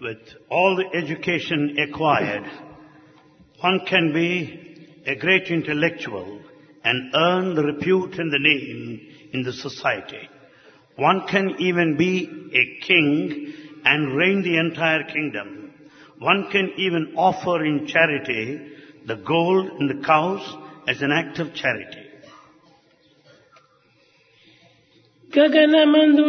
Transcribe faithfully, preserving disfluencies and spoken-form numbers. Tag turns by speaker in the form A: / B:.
A: with all the education acquired, one can be a great intellectual and earn the repute and the name in the society. One can even be a king and reign the entire kingdom. One can even offer in charity the gold and the cows as an act of charity.
B: గగనమందు